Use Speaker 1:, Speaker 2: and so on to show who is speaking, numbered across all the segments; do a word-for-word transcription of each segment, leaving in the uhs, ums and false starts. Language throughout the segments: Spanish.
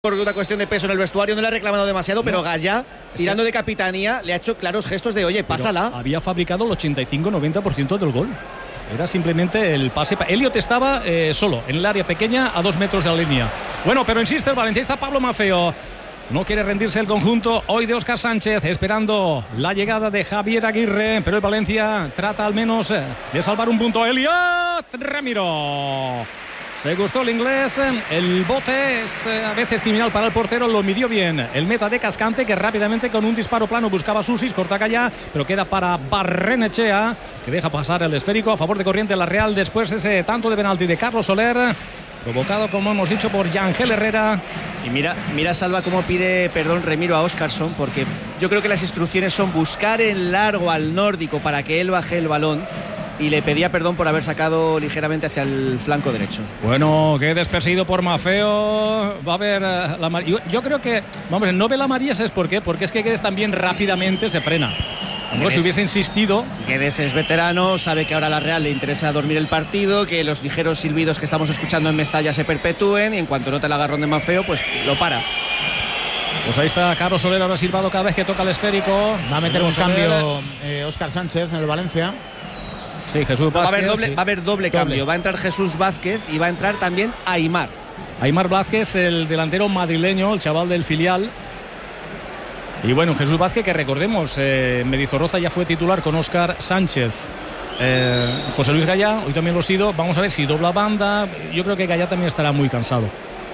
Speaker 1: Por una cuestión de peso en el vestuario no le ha reclamado demasiado, no, pero Gaya, tirando que... de capitanía, le ha hecho claros gestos de oye, pásala.
Speaker 2: Pero había fabricado el ochenta y cinco noventa por ciento del gol. Era simplemente el pase. Elliot estaba eh, solo, en el área pequeña, a dos metros de la línea. Bueno, pero insiste el valencianista Pablo Maffeo. No quiere rendirse el conjunto hoy de Óscar Sánchez, esperando la llegada de Javier Aguirre, pero el Valencia trata al menos de salvar un punto. Elliot Ramiro. Se gustó el inglés, el bote es a veces criminal para el portero, lo midió bien el meta de Cascante, que rápidamente con un disparo plano buscaba Susis, corta Gaya, pero queda para Barrenechea, que deja pasar el esférico a favor de Corriente la Real. Después ese tanto de penalti de Carlos Soler, provocado, como hemos dicho, por Yangel Herrera.
Speaker 1: Y mira, mira Salva cómo pide perdón Remiro a Óscarson, porque yo creo que las instrucciones son buscar en largo al nórdico para que él baje el balón, y le pedía perdón por haber sacado ligeramente hacia el flanco derecho.
Speaker 2: Bueno, que desperseguido por Maffeo. Va a haber la María. Yo, yo creo que, vamos, no ve la María, ¿sabes por qué? Porque es que Guedes también rápidamente se frena. Como si hubiese insistido.
Speaker 1: Guedes es veterano, sabe que ahora a la Real le interesa dormir el partido, que los ligeros silbidos que estamos escuchando en Mestalla se perpetúen, y en cuanto note el agarrón de Maffeo, pues lo para.
Speaker 2: Pues ahí está Carlos Soler, ahora silbado cada vez que toca el esférico.
Speaker 3: Va a meter un cambio eh, Óscar Sánchez en el Valencia.
Speaker 2: Sí, Jesús Vázquez.
Speaker 1: Va a haber doble,
Speaker 2: sí.
Speaker 1: va a haber doble, doble cambio. Va a entrar Jesús Vázquez y va a entrar también Aimar.
Speaker 2: Aimar Vázquez, el delantero madrileño, el chaval del filial. Y bueno, Jesús Vázquez, que recordemos, eh, Mendizorroza ya fue titular con Óscar Sánchez. Eh, José Luis Gaya, hoy también lo ha sido. Vamos a ver si dobla banda. Yo creo que Gaya también estará muy cansado.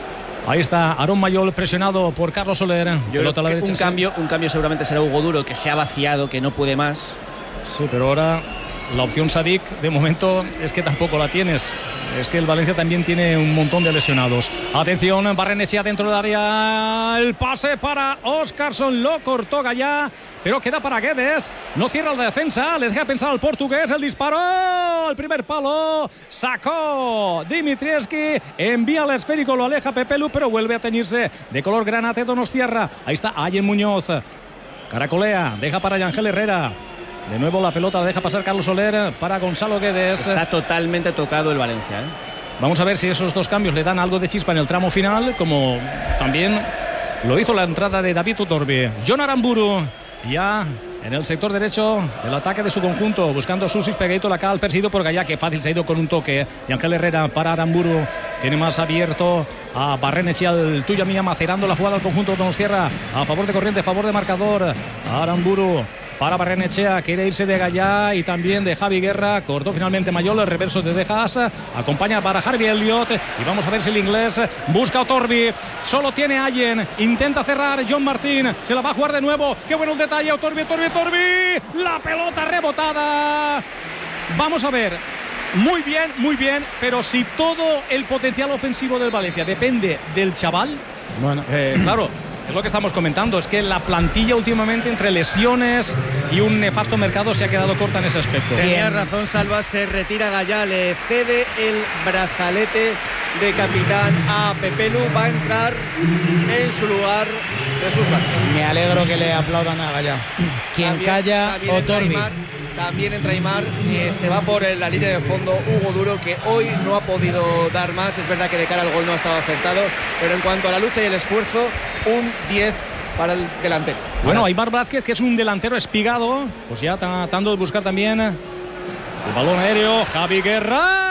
Speaker 2: Ahí está Aarón Mayol presionado por Carlos Soler.
Speaker 1: Yo creo que a la derecha, un, cambio, un cambio seguramente será Hugo Duro, que se ha vaciado, que no puede más.
Speaker 2: Sí, pero ahora la opción Sadik, de momento, es que tampoco la tienes. Es que el Valencia también tiene un montón de lesionados. Atención, Barrenechea dentro del área. El pase para Óscarson, lo cortó Gaya, pero queda para Guedes. No cierra la defensa, le deja pensar al portugués. El disparo, el primer palo, sacó Dimitrievski, envía el esférico, lo aleja Pepelu, pero vuelve a teñirse de color granate Donostiarra. Ahí está Ayen Muñoz, caracolea, deja para Yangel Herrera. De nuevo la pelota la deja pasar Carlos Soler para Gonzalo Guedes.
Speaker 1: Está totalmente tocado el Valencia, ¿eh?
Speaker 2: Vamos a ver si esos dos cambios le dan algo de chispa en el tramo final, como también lo hizo la entrada de David Utorbi. Jon Aramburu ya en el sector derecho del ataque de su conjunto, buscando a Susis, pegadito la cal, perseguido por Gaya, que fácil se ha ido con un toque. Y Ángel Herrera para Aramburu, tiene más abierto a Barrenechea, el tuya mía, macerando la jugada al conjunto de Donostiarra a favor de Corriente, a favor de marcador. Aramburu para Barrenechea, quiere irse de Gaya y también de Javi Guerra. Cortó finalmente Mayol, el reverso de Dejas. Acompaña para Harvey Elliott. Y vamos a ver si el inglés busca a Otorbi. Solo tiene Allen. Intenta cerrar John Martín. Se la va a jugar de nuevo. Qué bueno el detalle. Otorbi, Otorbi, Otorbi. La pelota rebotada. Vamos a ver. Muy bien, muy bien. Pero si todo el potencial ofensivo del Valencia depende del chaval, bueno, eh, claro, es lo que estamos comentando, es que la plantilla últimamente, entre lesiones y un nefasto mercado, se ha quedado corta en ese aspecto.
Speaker 1: Tenía razón Salva, se retira Gaya, le cede el brazalete de capitán a Pepelu, va a entrar en su lugar Jesús Vázquez.
Speaker 3: Me alegro que le aplaudan a Gaya. Quien también, calla, también Otorbi.
Speaker 1: También entra Aimar, eh, se va por la línea de fondo Hugo Duro, que hoy no ha podido dar más. Es verdad que de cara al gol no ha estado acertado, pero en cuanto a la lucha y el esfuerzo, un diez para el delantero.
Speaker 2: Bueno, Aimar Vázquez, que es un delantero espigado, pues ya tratando de buscar también el balón aéreo. Javi Guerra,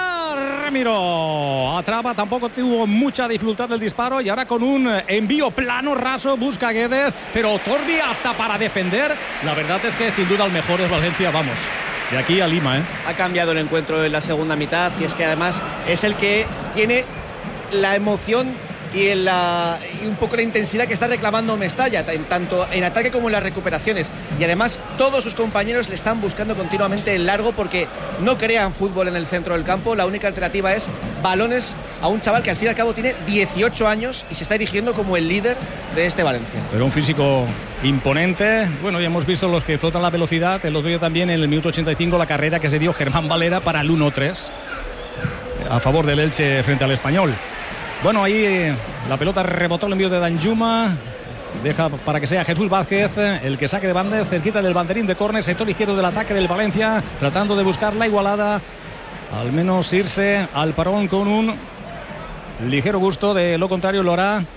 Speaker 2: Ramiro atrapa, tampoco tuvo mucha dificultad del disparo, y ahora con un envío plano raso busca a Guedes, pero Otorbi hasta para defender. La verdad es que sin duda el mejor es Valencia, vamos, de aquí a Lima, ¿eh?
Speaker 1: Ha cambiado el encuentro en la segunda mitad, y es que además es el que tiene la emoción y, en la, y un poco la intensidad que está reclamando Mestalla, en, tanto en ataque como en las recuperaciones. Y además todos sus compañeros le están buscando continuamente el largo, porque no crean fútbol en el centro del campo. La única alternativa es balones a un chaval que al fin y al cabo tiene dieciocho años y se está erigiendo como el líder de este Valencia.
Speaker 2: Pero un físico imponente. Bueno, ya hemos visto los que explotan la velocidad. El otro día también, en el minuto ochenta y cinco, la carrera que se dio Germán Valera para el uno tres a favor del Elche frente al Español. Bueno, ahí la pelota rebotó, el envío de Danjuma. Deja para que sea Jesús Vázquez el que saque de banda, cerquita del banderín de córner, sector izquierdo del ataque del Valencia, tratando de buscar la igualada, al menos irse al parón con un ligero gusto. De lo contrario lo hará